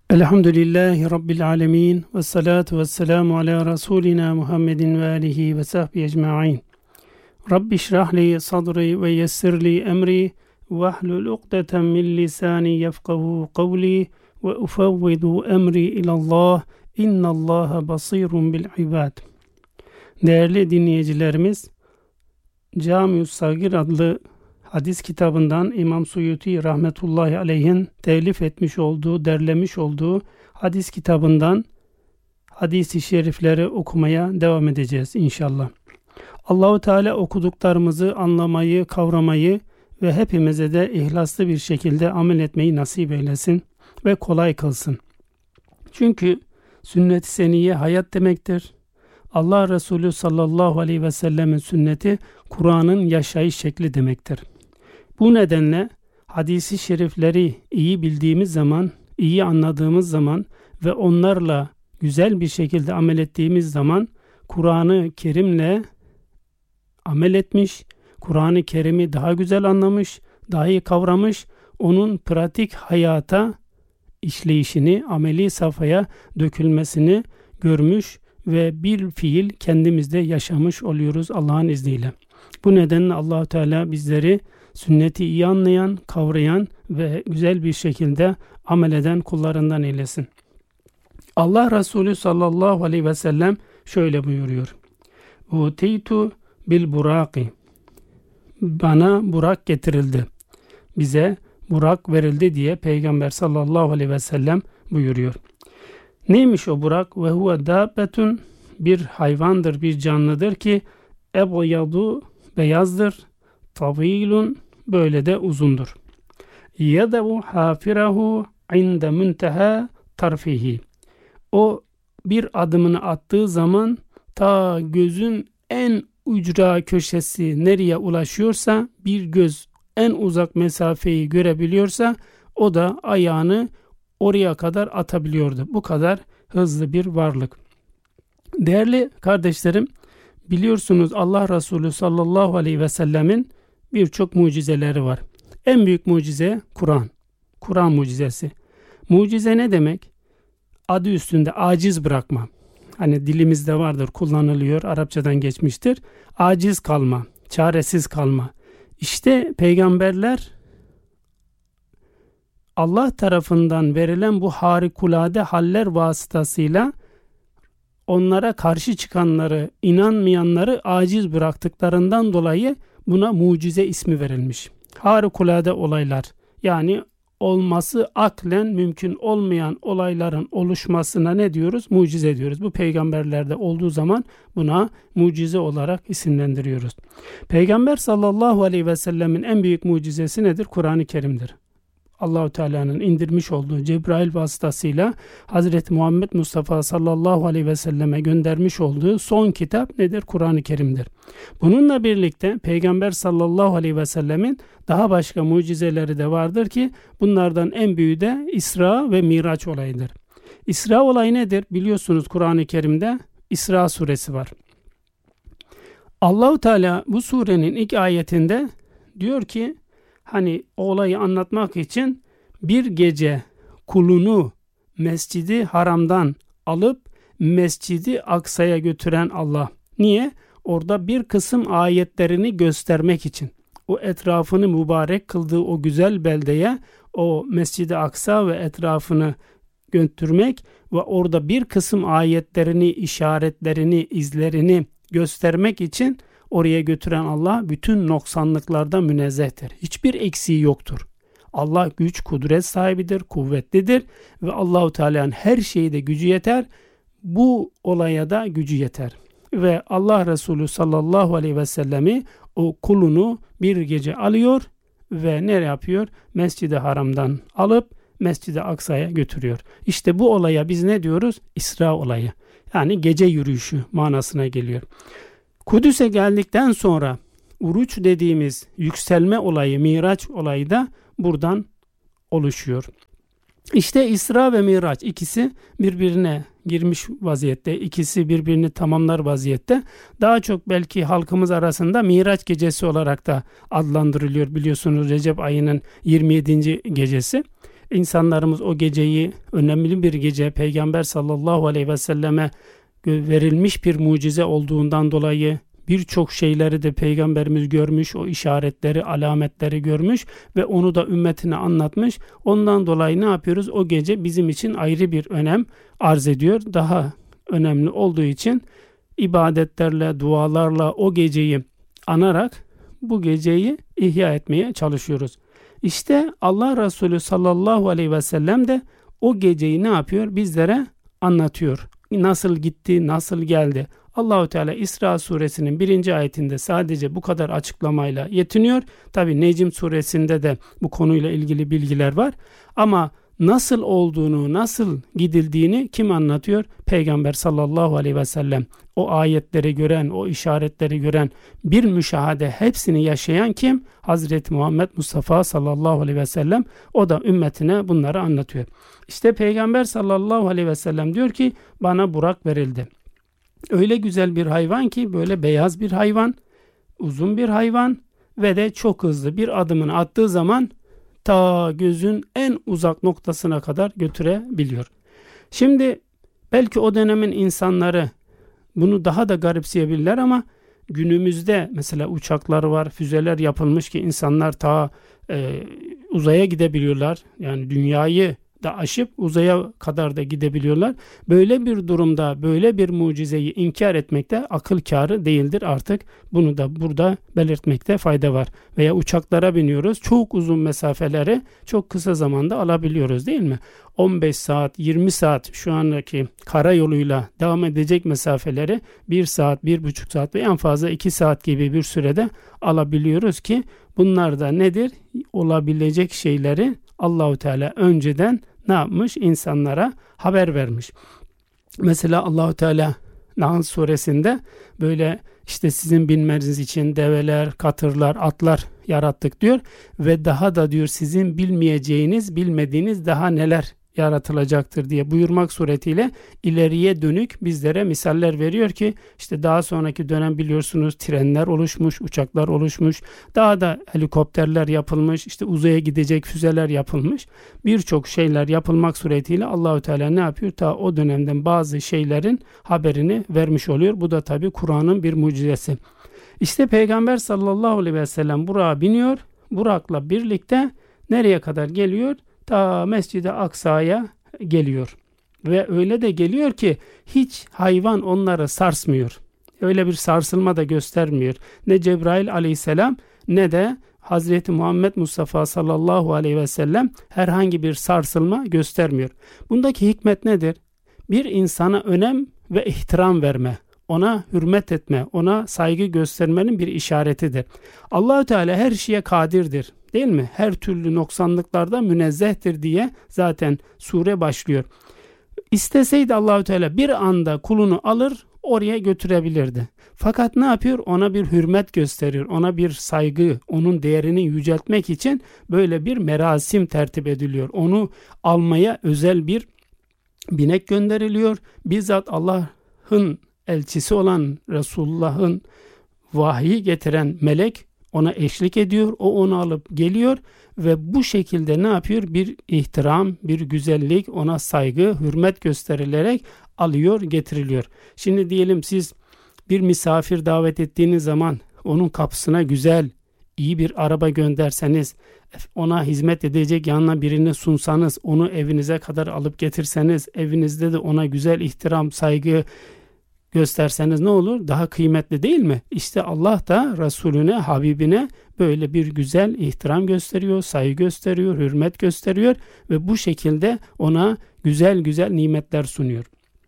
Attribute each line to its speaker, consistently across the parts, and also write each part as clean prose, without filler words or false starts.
Speaker 1: Elhamdülillahi Rabbil alemin ve salatu ve selamu ala Resulina Muhammedin ve alihi ve sahbihi ecma'in. Rabbi şrahli sadri ve yessirli emri ve ahlul uqdeten min lisani yefkahu kavli ve ufevvidu emri ilallah innallaha basirun bil ibad. Değerli dinleyicilerimiz, Cami-ü Sagir adlı hadis kitabından İmam Suyuti rahmetullahi aleyhin telif etmiş olduğu, derlemiş olduğu hadis kitabından hadis-i şerifleri okumaya devam edeceğiz inşallah. Allahu Teala okuduklarımızı anlamayı, kavramayı ve hepimize de ihlaslı bir şekilde amel etmeyi nasip eylesin ve kolay kılsın. Çünkü sünnet-i seniyye hayat demektir. Allah Resulü sallallahu aleyhi ve sellemin sünneti Kur'an'ın yaşayış şekli demektir. Bu nedenle hadis-i şerifleri iyi bildiğimiz zaman, iyi anladığımız zaman ve onlarla güzel bir şekilde amel ettiğimiz zaman Kur'an-ı Kerim'le amel etmiş, Kur'an-ı Kerim'i daha güzel anlamış, daha iyi kavramış, onun pratik hayata işleyişini, ameli safhaya dökülmesini görmüş ve bir fiil kendimizde yaşamış oluyoruz Allah'ın izniyle. Bu nedenle Allah-u Teala bizleri sünneti iyi anlayan, kavrayan ve güzel bir şekilde amel eden kullarından eylesin. Allah Resulü sallallahu aleyhi ve sellem şöyle buyuruyor. Uteytu bil buraki. Bana Burak getirildi. Bize Burak verildi diye Peygamber sallallahu aleyhi ve sellem buyuruyor. Neymiş o Burak? Ve huve dabbetun, bir hayvandır, bir canlıdır ki ebyadu, beyazdır, tavilun, böyle de uzundur. Yedevu hafirahu inde münteha tarfihi. O bir adımını attığı zaman ta gözün en ücra köşesi nereye ulaşıyorsa, bir göz en uzak mesafeyi görebiliyorsa o da ayağını oraya kadar atabiliyordu. Bu kadar hızlı bir varlık. Değerli kardeşlerim, biliyorsunuz Allah Resulü sallallahu aleyhi ve sellemin birçok mucizeleri var. En büyük mucize Kur'an. Kur'an mucizesi. Mucize ne demek? Adı üstünde aciz bırakma. Hani dilimizde vardır, kullanılıyor, Arapçadan geçmiştir. Aciz kalma, çaresiz kalma. İşte peygamberler Allah tarafından verilen bu harikulade haller vasıtasıyla onlara karşı çıkanları, inanmayanları aciz bıraktıklarından dolayı buna mucize ismi verilmiş. Harikulade olaylar, yani olması aklen mümkün olmayan olayların oluşmasına ne diyoruz? Mucize diyoruz. Bu peygamberlerde olduğu zaman buna mucize olarak isimlendiriyoruz. Peygamber sallallahu aleyhi ve sellemin en büyük mucizesi nedir? Kur'an-ı Kerim'dir. Allah-u Teala'nın indirmiş olduğu Cebrail vasıtasıyla Hazreti Muhammed Mustafa sallallahu aleyhi ve selleme göndermiş olduğu son kitap nedir? Kur'an-ı Kerim'dir. Bununla birlikte Peygamber sallallahu aleyhi ve sellemin daha başka mucizeleri de vardır ki bunlardan en büyüğü de İsra ve Miraç olayıdır. İsra olayı nedir? Biliyorsunuz Kur'an-ı Kerim'de İsra suresi var. Allah-u Teala bu surenin ilk ayetinde diyor ki, hani olayı anlatmak için bir gece kulunu Mescid-i Haram'dan alıp Mescid-i Aksa'ya götüren Allah. Niye? Orada bir kısım ayetlerini göstermek için. O etrafını mübarek kıldığı o güzel beldeye, o Mescid-i Aksa ve etrafını götürmek ve orada bir kısım ayetlerini, işaretlerini, izlerini göstermek için oraya götüren Allah bütün noksanlıklardan münezzehtir. Hiçbir eksiği yoktur. Allah güç, kudret sahibidir, kuvvetlidir ve Allahu Teala'nın her şeyde gücü yeter. Bu olaya da gücü yeter. Ve Allah Resulü sallallahu aleyhi ve sellemi o kulunu bir gece alıyor ve ne yapıyor? Mescid-i Haram'dan alıp Mescid-i Aksa'ya götürüyor. İşte bu olaya biz ne diyoruz? İsra olayı. Yani gece yürüyüşü manasına geliyor. Kudüs'e geldikten sonra uruç dediğimiz yükselme olayı, Miraç olayı da buradan oluşuyor. İşte İsra ve Miraç ikisi birbirine girmiş vaziyette, ikisi birbirini tamamlar vaziyette. Daha çok belki halkımız arasında Miraç gecesi olarak da adlandırılıyor, biliyorsunuz Recep ayının 27. gecesi. İnsanlarımız o geceyi, önemli bir gece, Peygamber sallallahu aleyhi ve selleme verilmiş bir mucize olduğundan dolayı birçok şeyleri de Peygamberimiz görmüş, o işaretleri, alametleri görmüş ve onu da ümmetine anlatmış. Ondan dolayı ne yapıyoruz? O gece bizim için ayrı bir önem arz ediyor. Daha önemli olduğu için ibadetlerle, dualarla o geceyi anarak bu geceyi ihya etmeye çalışıyoruz. İşte Allah Resulü sallallahu aleyhi ve sellem de o geceyi ne yapıyor? Bizlere anlatıyor. Nasıl gitti, nasıl geldi? Allahu Teala İsra suresinin 1. ayetinde sadece bu kadar açıklamayla yetiniyor. Tabi Necm suresinde de bu konuyla ilgili bilgiler var. Ama nasıl olduğunu, nasıl gidildiğini kim anlatıyor? Peygamber sallallahu aleyhi ve sellem. O ayetleri gören, o işaretleri gören, bir müşahede hepsini yaşayan kim? Hazreti Muhammed Mustafa sallallahu aleyhi ve sellem. O da ümmetine bunları anlatıyor. İşte Peygamber sallallahu aleyhi ve sellem diyor ki bana Burak verildi. Öyle güzel bir hayvan ki, böyle beyaz bir hayvan, uzun bir hayvan ve de çok hızlı, bir adımını attığı zaman ta gözün en uzak noktasına kadar götürebiliyor. Şimdi belki o dönemin insanları bunu daha da garipseyebilirler ama günümüzde mesela uçaklar var, füzeler yapılmış ki insanlar ta uzaya gidebiliyorlar. Yani dünyayı da aşıp uzaya kadar da gidebiliyorlar. Böyle bir durumda böyle bir mucizeyi inkar etmekte akıl kârı değildir artık. Bunu da burada belirtmekte fayda var. Veya uçaklara biniyoruz. Çok uzun mesafeleri çok kısa zamanda alabiliyoruz değil mi? 15 saat, 20 saat şu andaki karayoluyla devam edecek mesafeleri 1 saat, 1,5 saat ve en fazla 2 saat gibi bir sürede alabiliyoruz ki bunlar da nedir? Olabilecek şeyleri Allahu Teala önceden ne yapmış? İnsanlara haber vermiş. Mesela Allahu Teala Nahl suresinde böyle işte sizin binmeniz için develer, katırlar, atlar yarattık diyor ve daha da diyor sizin bilmeyeceğiniz, bilmediğiniz daha neler yaratılacaktır diye buyurmak suretiyle ileriye dönük bizlere misaller veriyor ki işte daha sonraki dönem biliyorsunuz trenler oluşmuş, uçaklar oluşmuş, daha da helikopterler yapılmış, işte uzaya gidecek füzeler yapılmış. Birçok şeyler yapılmak suretiyle Allahu Teala ne yapıyor? Ta o dönemden bazı şeylerin haberini vermiş oluyor. Bu da tabii Kur'an'ın bir mucizesi. İşte Peygamber sallallahu aleyhi ve sellem Burak'a biniyor. Burak'la birlikte nereye kadar geliyor? Ta Mescid-i Aksa'ya geliyor. Ve öyle de geliyor ki hiç hayvan onları sarsmıyor. Öyle bir sarsılma da göstermiyor. Ne Cebrail aleyhisselam ne de Hazreti Muhammed Mustafa sallallahu aleyhi ve sellem herhangi bir sarsılma göstermiyor. Bundaki hikmet nedir? Bir insana önem ve ihtiram verme, ona hürmet etme, ona saygı göstermenin bir işaretidir. Allahu Teala her şeye kadirdir. Değil mi? Her türlü noksanlıklardan münezzehtir diye zaten sure başlıyor. İsteseydi Allahu Teala bir anda kulunu alır oraya götürebilirdi. Fakat ne yapıyor? Ona bir hürmet gösteriyor. Ona bir saygı, onun değerini yüceltmek için böyle bir merasim tertip ediliyor. Onu almaya özel bir binek gönderiliyor. Bizzat Allah'ın elçisi olan Resulullah'ın vahyi getiren melek ona eşlik ediyor. O onu alıp geliyor ve bu şekilde ne yapıyor? Bir ihtiram, bir güzellik, ona saygı, hürmet gösterilerek alıyor, getiriliyor. Şimdi diyelim siz bir misafir davet ettiğiniz zaman onun kapısına güzel, iyi bir araba gönderseniz, ona hizmet edecek yanına birini sunsanız, onu evinize kadar alıp getirseniz, evinizde de ona güzel ihtiram, saygı gösterseniz ne olur? Daha kıymetli değil mi? İşte Allah da Resulüne, Habibine böyle bir güzel ihtiram gösteriyor, saygı gösteriyor, hürmet gösteriyor ve bu şekilde ona güzel güzel nimetler sunuyor.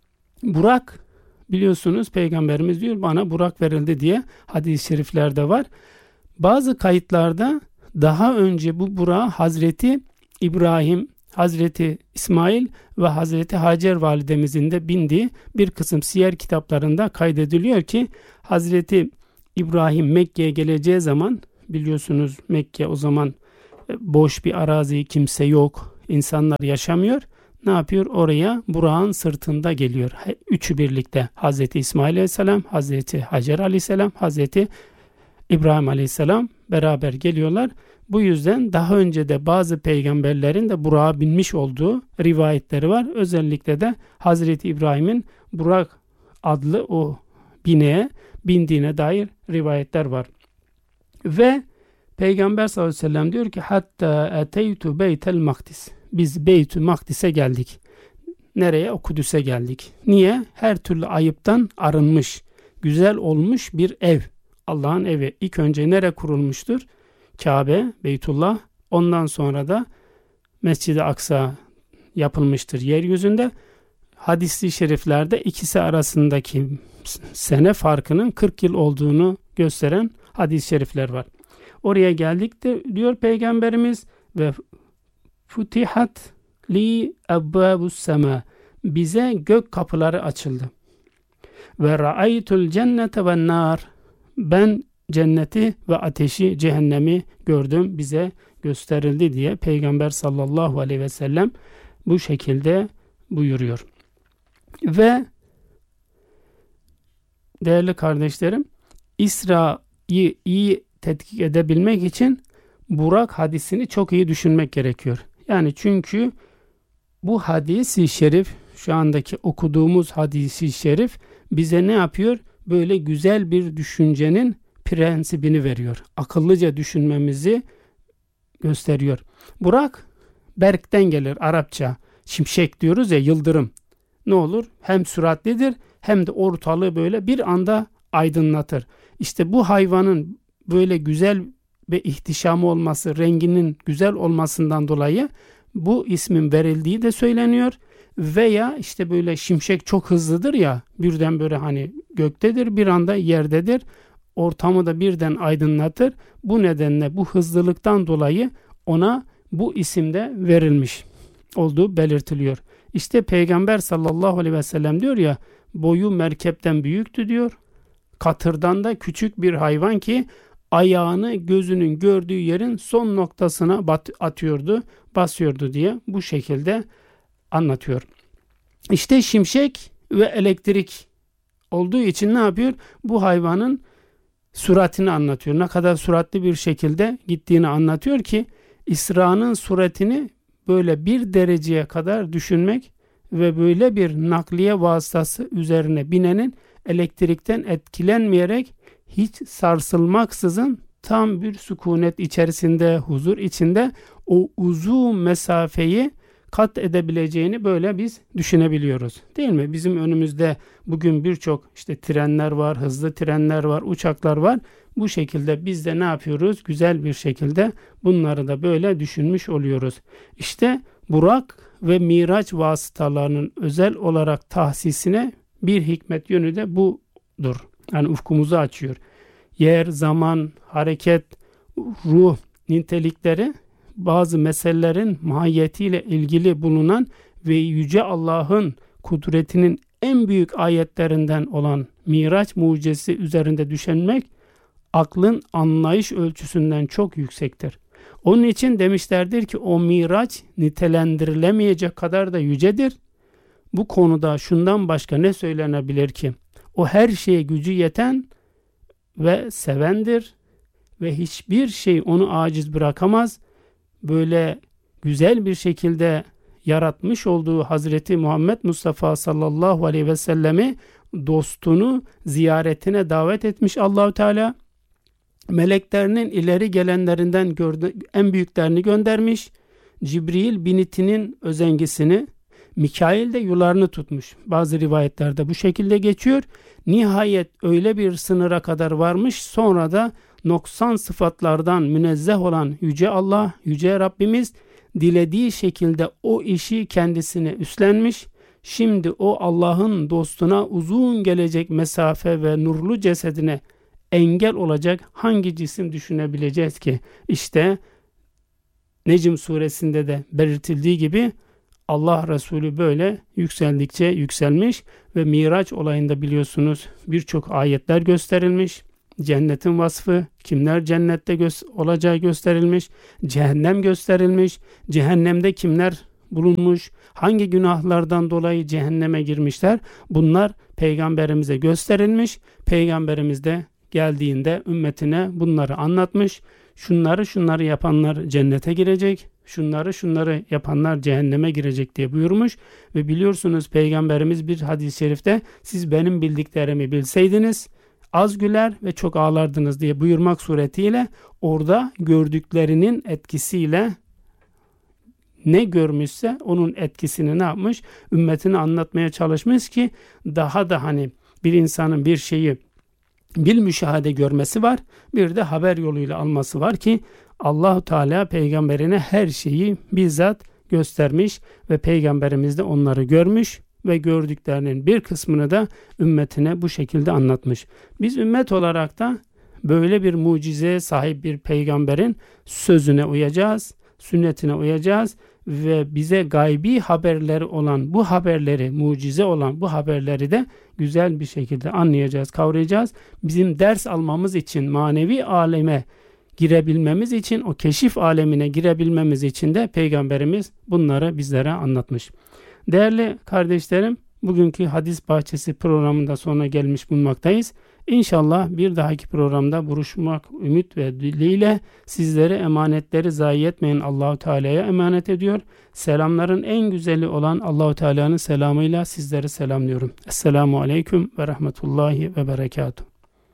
Speaker 1: Burak, biliyorsunuz Peygamberimiz diyor bana Burak verildi diye hadis-i şeriflerde var. Bazı kayıtlarda daha önce bu Burak'a Hazreti İbrahim, Hazreti İsmail ve Hazreti Hacer validemizin de bindiği bir kısım siyer kitaplarında kaydediliyor ki Hazreti İbrahim Mekke'ye geleceği zaman, biliyorsunuz Mekke o zaman boş bir arazi, kimse yok, insanlar yaşamıyor. Ne yapıyor? Oraya Burak'ın sırtında geliyor. Üçü birlikte Hazreti İsmail aleyhisselam, Hazreti Hacer aleyhisselam, Hazreti İbrahim Aleyhisselam beraber geliyorlar. Bu yüzden daha önce de bazı peygamberlerin de Burak'a binmiş olduğu rivayetleri var. Özellikle de Hazreti İbrahim'in Burak adlı o bineğe bindiğine dair rivayetler var. Ve Peygamber sallallahu aleyhi ve sellem diyor ki hatta eteytu beytel makdis. Biz Beytül Makdis'e geldik. Nereye? O Kudüs'e geldik. Niye? Her türlü ayıptan arınmış, güzel olmuş bir ev. Allah'ın evi. İlk önce nereye kurulmuştur? Kabe, Beytullah. Ondan sonra da Mescid-i Aksa yapılmıştır yeryüzünde. Hadis-i şeriflerde ikisi arasındaki sene farkının 40 yıl olduğunu gösteren hadis-i şerifler var. Oraya geldik de diyor Peygamberimiz ve futihat li ebbabus sema, bize gök kapıları açıldı. Ve ra'aytul cennete ve nar, ben cenneti ve ateşi, cehennemi gördüm, bize gösterildi diye Peygamber sallallahu aleyhi ve sellem bu şekilde buyuruyor. Ve değerli kardeşlerim, İsra'yı iyi tetkik edebilmek için Burak hadisini çok iyi düşünmek gerekiyor. Yani çünkü bu hadis-i şerif, şu andaki okuduğumuz hadis-i şerif bize ne yapıyor? Böyle güzel bir düşüncenin prensibini veriyor. Akıllıca düşünmemizi gösteriyor. Burak, berkten gelir Arapça. Şimşek diyoruz ya, yıldırım. Ne olur? Hem süratlidir hem de ortalığı böyle bir anda aydınlatır. İşte bu hayvanın böyle güzel ve ihtişamı olması, renginin güzel olmasından dolayı bu ismin verildiği de söyleniyor. Veya işte böyle şimşek çok hızlıdır ya, birden böyle hani göktedir, bir anda yerdedir. Ortamı da birden aydınlatır. Bu nedenle bu hızlılıktan dolayı ona bu isim de verilmiş olduğu belirtiliyor. İşte Peygamber sallallahu aleyhi ve sellem diyor ya, boyu merkepten büyüktü diyor. Katırdan da küçük bir hayvan ki ayağını gözünün gördüğü yerin son noktasına basıyordu diye bu şekilde anlatıyor. İşte şimşek ve elektrik olduğu için ne yapıyor? Bu hayvanın süratini anlatıyor. Ne kadar süratli bir şekilde gittiğini anlatıyor ki İsra'nın süratini böyle bir dereceye kadar düşünmek ve böyle bir nakliye vasıtası üzerine binenin elektrikten etkilenmeyerek, hiç sarsılmaksızın tam bir sükunet içerisinde, huzur içinde o uzun mesafeyi kat edebileceğini böyle biz düşünebiliyoruz. Değil mi? Bizim önümüzde bugün birçok işte trenler var, hızlı trenler var, uçaklar var. Bu şekilde biz de ne yapıyoruz? Güzel bir şekilde bunları da böyle düşünmüş oluyoruz. İşte Burak ve Miraç vasıtalarının özel olarak tahsisine bir hikmet yönü de budur. Yani ufkumuzu açıyor. Yer, zaman, hareket, ruh nitelikleri bazı meselelerin mahiyetiyle ilgili bulunan ve Yüce Allah'ın kudretinin en büyük ayetlerinden olan Miraç mucizesi üzerinde düşünmek aklın anlayış ölçüsünden çok yüksektir. Onun için demişlerdir ki o Miraç nitelendirilemeyecek kadar da yücedir. Bu konuda şundan başka ne söylenebilir ki? O her şeye gücü yeten ve sevendir ve hiçbir şey onu aciz bırakamaz. Böyle güzel bir şekilde yaratmış olduğu Hazreti Muhammed Mustafa sallallahu aleyhi ve sellemi dostunu ziyaretine davet etmiş Allahu Teala. Meleklerinin ileri gelenlerinden en büyüklerini göndermiş. Cibril binitinin özengisini, Mikail de yularını tutmuş. Bazı rivayetlerde bu şekilde geçiyor. Nihayet öyle bir sınıra kadar varmış. Sonra da noksan sıfatlardan münezzeh olan Yüce Allah, Yüce Rabbimiz dilediği şekilde o işi kendisine üstlenmiş. Şimdi o Allah'ın dostuna uzun gelecek mesafe ve nurlu cesedine engel olacak hangi cisim düşünebileceğiz ki? İşte Necm suresinde de belirtildiği gibi Allah Resulü böyle yükseldikçe yükselmiş ve Miraç olayında biliyorsunuz birçok ayetler gösterilmiş. Cennetin vasfı, kimler cennette olacağı gösterilmiş, cehennem gösterilmiş, cehennemde kimler bulunmuş, hangi günahlardan dolayı cehenneme girmişler, bunlar peygamberimize gösterilmiş. Peygamberimiz de geldiğinde ümmetine bunları anlatmış. Şunları yapanlar cennete girecek, şunları yapanlar cehenneme girecek diye buyurmuş. Ve biliyorsunuz Peygamberimiz bir hadis-i şerifte siz benim bildiklerimi bilseydiniz az güler ve çok ağlardınız diye buyurmak suretiyle orada gördüklerinin etkisiyle ne görmüşse onun etkisini ne yapmış? Ümmetine anlatmaya çalışmış ki daha da hani bir insanın bir şeyi bil müşahede görmesi var. Bir de haber yoluyla alması var ki Allah-u Teala peygamberine her şeyi bizzat göstermiş ve peygamberimiz de onları görmüş ve gördüklerinin bir kısmını da ümmetine bu şekilde anlatmış. Biz ümmet olarak da böyle bir mucizeye sahip bir peygamberin sözüne uyacağız, sünnetine uyacağız ve bize gaybi haberleri olan bu haberleri, mucize olan bu haberleri de güzel bir şekilde anlayacağız, kavrayacağız. Bizim ders almamız için, manevi aleme girebilmemiz için, o keşif alemine girebilmemiz için de Peygamberimiz bunları bizlere anlatmış. Değerli kardeşlerim, bugünkü Hadis Bahçesi programında sonuna gelmiş bulunmaktayız. İnşallah bir dahaki programda buluşmak ümit ve dileğiyle sizlere emanetleri zayi etmeyin Allah-u Teala'ya emanet ediyor. Selamların en güzeli olan Allah-u Teala'nın selamıyla sizleri selamlıyorum. Esselamu Aleyküm ve Rahmetullahi ve Berekatuhu.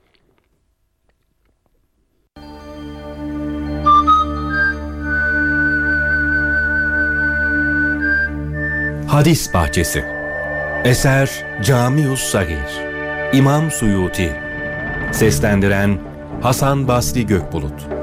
Speaker 2: Hadis Bahçesi. Eser Camius Sagir. İmam Suyuti. Seslendiren Hasan Basri Gökbulut.